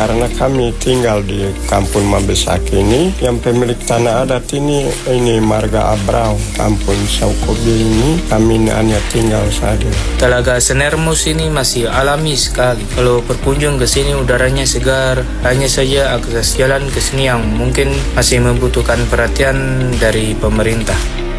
Karena kami tinggal di Kampung Mabesak ini, yang pemilik tanah adat ini Marga Abrau, Kampung Saukobi ini kami hanya tinggal saja. Telaga Senermus ini masih alami sekali. Kalau berkunjung ke sini udaranya segar, hanya saja akses jalan ke sini yang mungkin masih membutuhkan perhatian dari pemerintah.